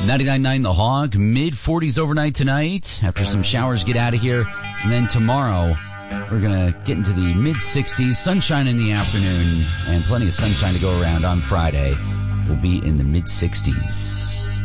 99.9 The Hog, mid-40s overnight tonight. After some showers, get out of here. And then tomorrow, we're going to get into the mid-60s, sunshine in the afternoon, and plenty of sunshine to go around on Friday. We'll be in the mid-60s.